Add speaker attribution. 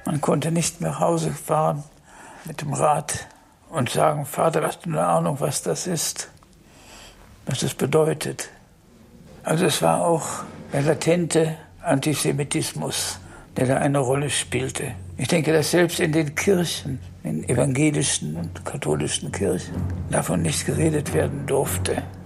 Speaker 1: Man konnte nicht nach Hause fahren mit dem Rad und sagen, Vater, hast du eine Ahnung, was das ist, was das bedeutet? Also es war auch der latente Antisemitismus, der da eine Rolle spielte. Ich denke, dass selbst in den Kirchen, in evangelischen und katholischen Kirchen, davon nicht geredet werden durfte.